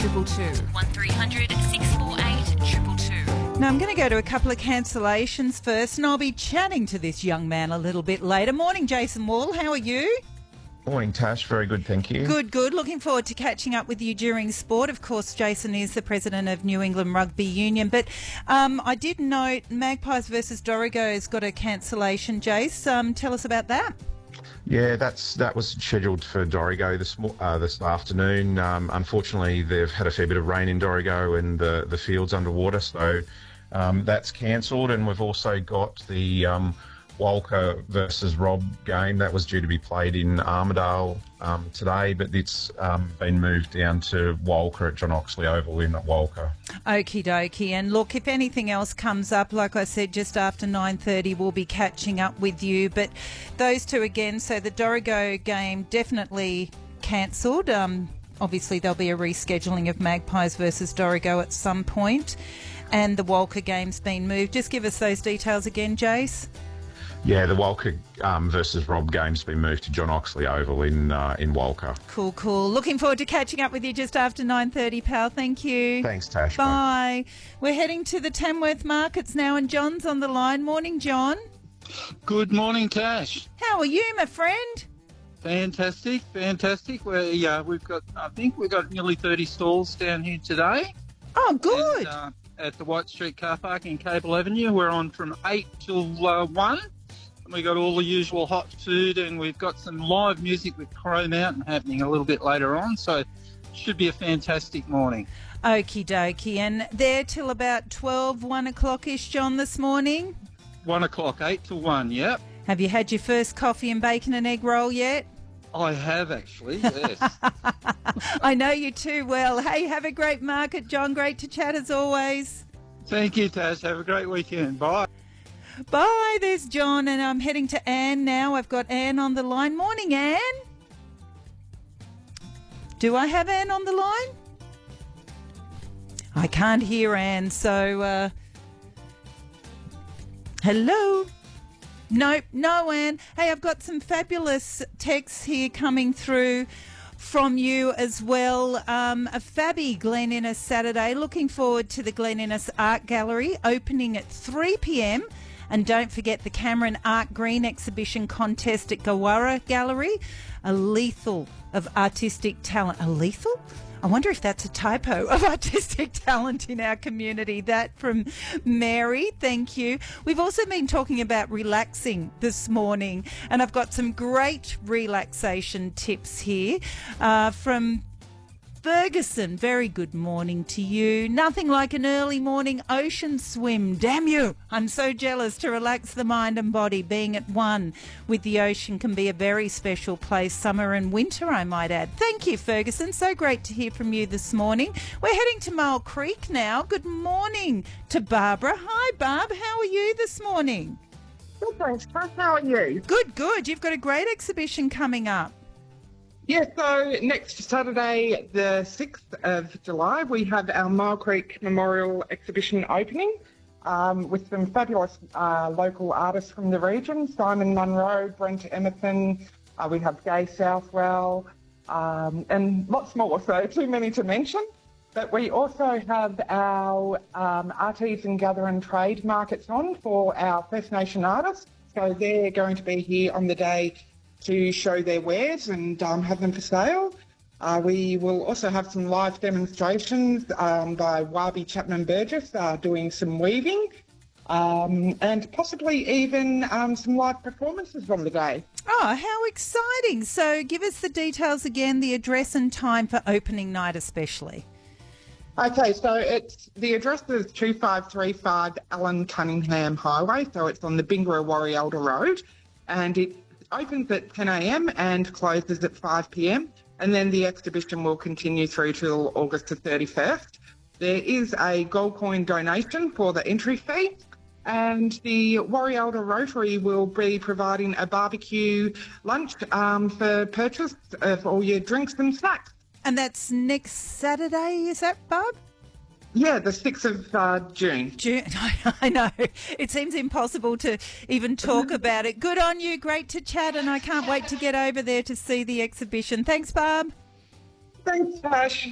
222. 1300 648 222. Now, I'm going to go to a couple of cancellations first, and I'll be chatting to this young man a little bit later. Morning, Jason Wall. How are you? Morning, Tash. Very good, thank you. Good, good. Looking forward to catching up with you during sport. Of course, Jason is the president of New England Rugby Union. But I did note Magpies versus Dorrigo has got a cancellation, Jace. Tell us about that. Yeah, that was scheduled for Dorrigo this afternoon. Unfortunately, they've had a fair bit of rain in Dorrigo and the field's underwater, so that's cancelled. And we've also got the Walker versus Rob game that was due to be played in Armidale today, but it's been moved down to Walker at John Oxley Oval in Walker. Okie dokie. And look, if anything else comes up, like I said, just after 9:30, we'll be catching up with you. But those two again, so the Dorrigo game definitely cancelled. Obviously, there'll be a rescheduling of Magpies versus Dorrigo at some point. And the Walker game's been moved. Just give us those details again, Jace. Yeah, the Walker versus Rob game's been moved to John Oxley Oval in Walker. Cool, cool. Looking forward to catching up with you just after 9:30, pal. Thank you. Thanks, Tash. Bye. We're heading to the Tamworth markets now, and John's on the line. Morning, John. Good morning, Tash. How are you, my friend? Fantastic, fantastic. We've got nearly 30 stalls down here today. Oh, good. And, at the White Street car park in Cable Avenue. We're on from 8 till 1. And we got all the usual hot food, and we've got some live music with Crow Mountain happening a little bit later on. So it should be a fantastic morning. Okie dokie. And there till about 12, 1 o'clock-ish, John, this morning? 1 o'clock, 8 till 1, yep. Have you had your first coffee and bacon and egg roll yet? I have actually, yes. I know you too well. Hey, have a great market, John. Great to chat as always. Thank you, Tash. Have a great weekend. Bye. Bye, there's John, and I'm heading to Anne now. I've got Anne on the line. Morning, Anne. Do I have Anne on the line? I can't hear Anne, so hello? Nope, no, Anne. Hey, I've got some fabulous texts here coming through from you as well. A fabby Glen Innes Saturday. Looking forward to the Glen Innes Art Gallery opening at 3 p.m. And don't forget the Cameron Art Green exhibition contest at Gawara Gallery. A lethal of artistic talent. A lethal? I wonder if that's a typo of artistic talent in our community. That from Mary, thank you. We've also been talking about relaxing this morning, and I've got some great relaxation tips here from Ferguson. Very good morning to you. Nothing like an early morning ocean swim. Damn you. I'm so jealous. To relax the mind and body. Being at one with the ocean can be a very special place, summer and winter, I might add. Thank you, Ferguson. So great to hear from you this morning. We're heading to Mole Creek now. Good morning to Barbara. Hi, Barb. How are you this morning? Good, thanks, Tash. How are you? Good, good. You've got a great exhibition coming up. Yeah, so next Saturday, the 6th of July, we have our Mile Creek Memorial Exhibition opening with some fabulous local artists from the region, Simon Munro, Brent Emerson, we have Gay Southwell, and lots more, so too many to mention. But we also have our Artisan Gather and Trade markets on for our First Nation artists, so they're going to be here on the day to show their wares and have them for sale. We will also have some live demonstrations by Wabi Chapman Burgess doing some weaving and possibly even some live performances on the day. Oh, how exciting. So give us the details again, the address and time for opening night especially. Okay, so the address is 2535 Alan Cunningham Highway, so it's on the Bingara Warrialda Road, and it opens at 10 a.m. and closes at 5 p.m. And then the exhibition will continue through till August the 31st. There is a gold coin donation for the entry fee, and the Warrialda Rotary will be providing a barbecue lunch for purchase of all your drinks and snacks. And that's next Saturday, is that, Barb? Yeah, the 6th of June. I know. It seems impossible to even talk about it. Good on you. Great to chat, and I can't wait to get over there to see the exhibition. Thanks, Barb. Thanks, Tash.